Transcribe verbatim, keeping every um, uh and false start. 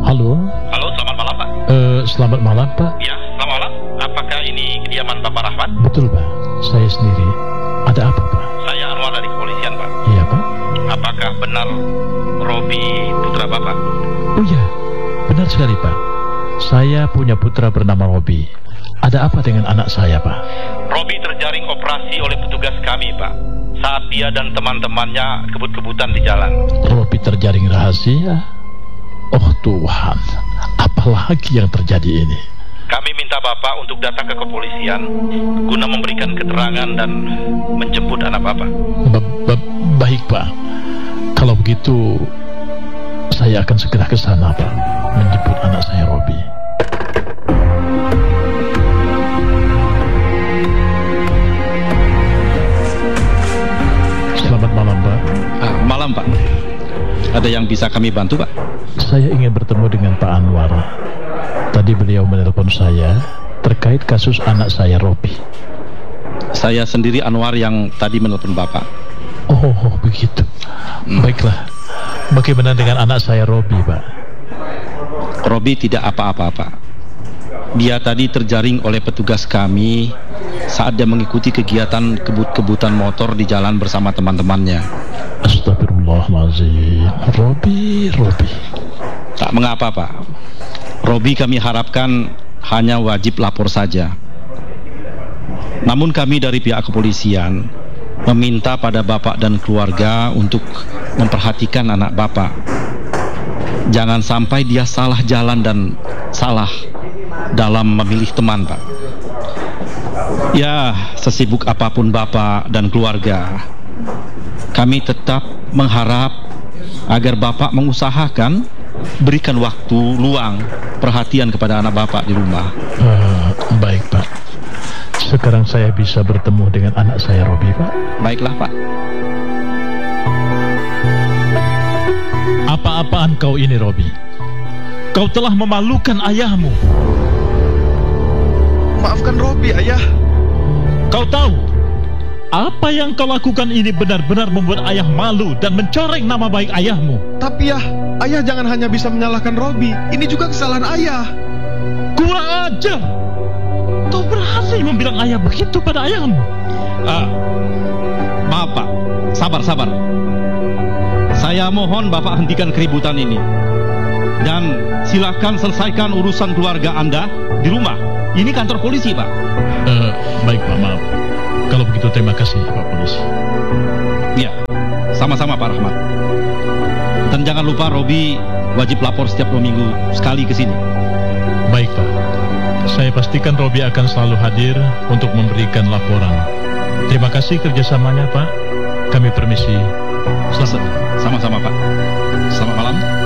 Halo. Halo, selamat malam Pak. Eh, selamat malam Pak. Ya, selamat malam. Apakah ini kediaman Bapak Rahmat? Betul Pak, saya sendiri. Ada apa Pak? Saya Anwar dari kepolisian Pak. Iya Pak. Apakah benar Robi putra Bapak? Oh iya, benar sekali Pak. Saya punya putra bernama Robi. Ada apa dengan anak saya Pak? Robi terjaring operasi oleh petugas kami Pak, saat dia dan teman-temannya kebut-kebutan di jalan. Robi terjaring rahasia? Oh Tuhan, apalagi yang terjadi ini? Kami minta Bapak untuk datang ke kepolisian guna memberikan keterangan dan menjemput anak Bapak. Ba- ba- Baik Pak. Kalau begitu saya akan segera ke sana Pak, menjemput anak saya Robi. Selamat malam Pak. Ah, malam Pak. Ada yang bisa kami bantu Pak? Saya ingin bertemu dengan Pak Anwar. Tadi beliau menelpon saya terkait kasus anak saya Robi. Saya sendiri Anwar yang tadi menelpon Bapak. Oh, oh begitu. Hmm. Baiklah. Bagaimana dengan anak saya Robi Pak? Robi tidak apa-apa Pak. Dia tadi terjaring oleh petugas kami saat dia mengikuti kegiatan kebut-kebutan motor di jalan bersama teman-temannya. Astagfirullahaladzim. Robi, Robi. Tak mengapa Pak. Robi kami harapkan hanya wajib lapor saja. Namun kami dari pihak kepolisian meminta pada Bapak dan keluarga untuk memperhatikan anak Bapak. Jangan sampai dia salah jalan dan salah dalam memilih teman Pak. Ya, sesibuk apapun Bapak dan keluarga, kami tetap mengharap agar Bapak mengusahakan berikan waktu luang perhatian kepada anak Bapak di rumah. Uh, baik Pak. Sekarang saya bisa bertemu dengan anak saya Robi Pak. Baiklah Pak. Apa-apaan kau ini Robi? Kau telah memalukan ayahmu. Maafkan Robi ayah. Kau tahu apa yang kau lakukan ini benar-benar membuat ayah malu dan mencoreng nama baik ayahmu. Tapi ya, ayah jangan hanya bisa menyalahkan Robi. Ini juga kesalahan ayah. Kurang ajar. Kau berhasil membilang ayah begitu pada ayahmu. Ah, maaf Pak. Sabar, sabar. Saya mohon Bapak hentikan keributan ini. Dan silakan selesaikan urusan keluarga Anda di rumah. Ini kantor polisi Pak. Uh, baik Pak, maaf. Kalau begitu terima kasih Pak Polisi. Ya, sama-sama Pak Rahmat. Dan jangan lupa Robi wajib lapor setiap dua minggu sekali ke sini. Baik Pak. Saya pastikan Robi akan selalu hadir untuk memberikan laporan. Terima kasih kerjasamanya Pak. Kami permisi. Sama-sama Pak. Selamat malam.